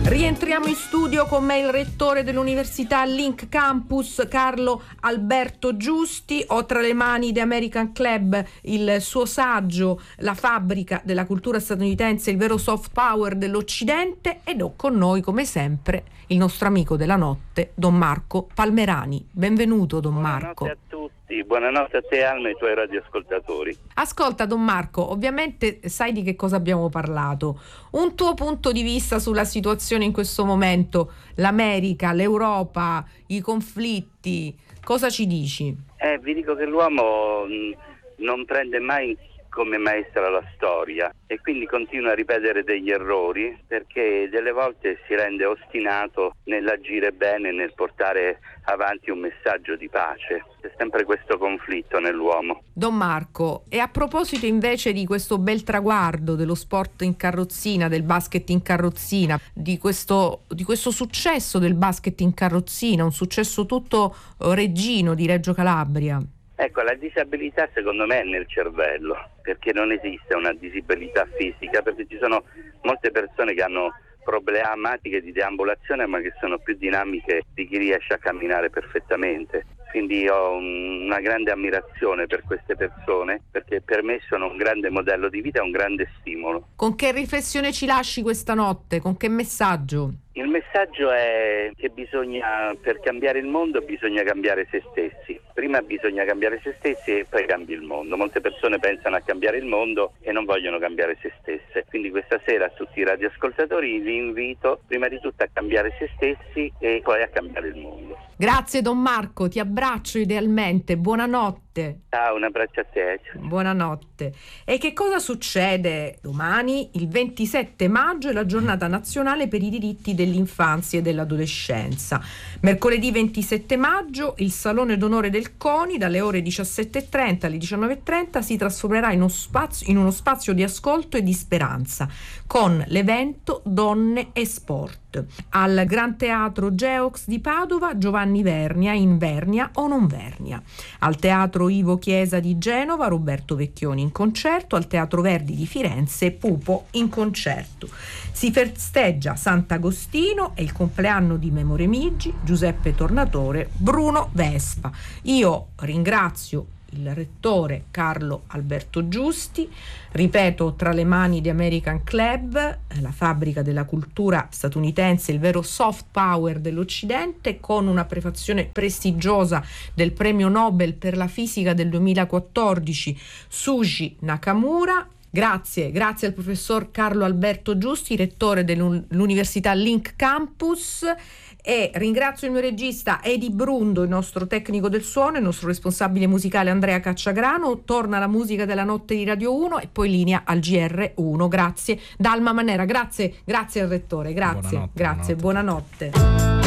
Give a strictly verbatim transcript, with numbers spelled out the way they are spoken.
Rientriamo in studio con me il rettore dell'Università Link Campus, Carlo Alberto Giusti. Ho tra le mani The American Club il suo saggio La fabbrica della cultura statunitense, il vero soft power dell'Occidente, ed ho con noi come sempre il nostro amico della notte, Don Marco Palmerani. Benvenuto, Don Marco. Buonanotte a tutti, buonanotte a te, Alma, e ai tuoi radioascoltatori. Ascolta, Don Marco, ovviamente sai di che cosa abbiamo parlato. Un tuo punto di vista sulla situazione in questo momento, l'America, l'Europa, i conflitti, cosa ci dici? Eh, vi dico che l'uomo mh, non prende mai come maestra la storia e quindi continua a ripetere degli errori, perché delle volte si rende ostinato nell'agire bene, nel portare avanti un messaggio di pace. C'è sempre questo conflitto nell'uomo. Don Marco, e a proposito invece di questo bel traguardo dello sport in carrozzina, del basket in carrozzina, di questo, di questo successo del basket in carrozzina, un successo tutto reggino di Reggio Calabria. Ecco, la disabilità secondo me è nel cervello, perché non esiste una disabilità fisica, perché ci sono molte persone che hanno problematiche di deambulazione ma che sono più dinamiche di chi riesce a camminare perfettamente. Quindi ho una grande ammirazione per queste persone, perché per me sono un grande modello di vita e un grande stimolo. Con che riflessione ci lasci questa notte? Con che messaggio? Il messaggio è che bisogna, per cambiare il mondo bisogna cambiare se stessi. Prima bisogna cambiare se stessi e poi cambi il mondo. Molte persone pensano a cambiare il mondo e non vogliono cambiare se stesse. Quindi questa sera a tutti i radioascoltatori vi invito prima di tutto a cambiare se stessi e poi a cambiare il mondo. Grazie Don Marco, ti abbraccio idealmente, buonanotte. Ciao, un abbraccio a te. Buonanotte. E che cosa succede domani? Il ventisette maggio è la giornata nazionale per i diritti dell'infanzia e dell'adolescenza. Mercoledì ventisette maggio il Salone d'Onore del CONI dalle ore diciassette e trenta alle diciannove e trenta si trasformerà in uno spazio, in uno spazio di ascolto e di speranza con l'evento Donne e Sport. Al Gran Teatro Geox di Padova Giovanni Vernia in Vernia o non Vernia. Al Teatro Ivo Chiesa di Genova Roberto Vecchioni in concerto. Al Teatro Verdi di Firenze Pupo in concerto. Si festeggia Sant'Agostino e il compleanno di Memore Migi, Giuseppe Tornatore, Bruno Vespa. Io ringrazio il rettore Carlo Alberto Giusti, ripeto, tra le mani di American Club, la fabbrica della cultura statunitense, il vero soft power dell'Occidente, con una prefazione prestigiosa del premio Nobel per la fisica del duemilaquattordici Suji Nakamura. Grazie, grazie al professor Carlo Alberto Giusti, rettore dell'Università Link Campus, e ringrazio il mio regista Edi Brundo, il nostro tecnico del suono, il nostro responsabile musicale Andrea Cacciagrano. Torna la musica della notte di Radio uno e poi linea al G R uno. Grazie. Dalma Manera, grazie, grazie al rettore, grazie, Buonanotte, grazie, buonanotte. buonanotte.